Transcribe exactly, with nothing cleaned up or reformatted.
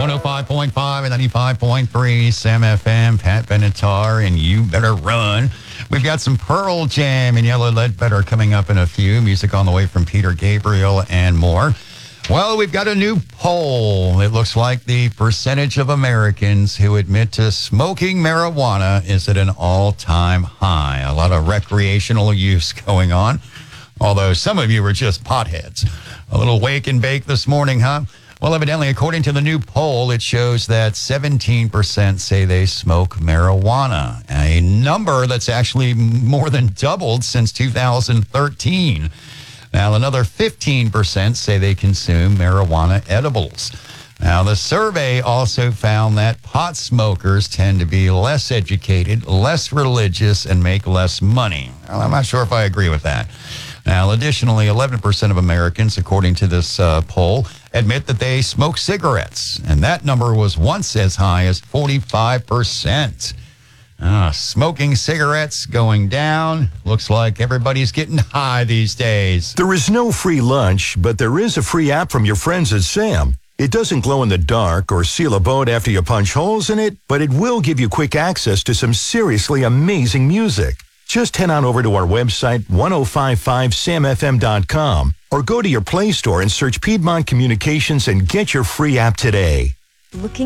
one oh five point five and ninety-five point three Sam F M, Pat Benatar, and You Better Run. We've got some Pearl Jam and Yellow Ledbetter coming up in a few. Music on the way from Peter Gabriel and more. Well, we've got a new poll. It looks like the percentage of Americans who admit to smoking marijuana is at an all-time high. A lot of recreational use going on, although some of you are just potheads. A little wake and bake this morning, huh? Well, evidently, according to the new poll, it shows that seventeen percent say they smoke marijuana, a number that's actually more than doubled since two thousand thirteen. Now, another fifteen percent say they consume marijuana edibles. Now, the survey also found that pot smokers tend to be less educated, less religious, and make less money. Well, I'm not sure if I agree with that. Now, additionally, eleven percent of Americans, according to this uh, poll, admit that they smoke cigarettes, and that number was once as high as forty-five percent. Ah, smoking cigarettes going down. Looks like everybody's getting high these days. There is no free lunch, but there is a free app from your friends at Sam. It doesn't glow in the dark or seal a boat after you punch holes in it, but it will give you quick access to some seriously amazing music. Just head on over to our website, ten fifty-five sam f m dot com, or go to your Play Store and search Piedmont Communications and get your free app today. Looking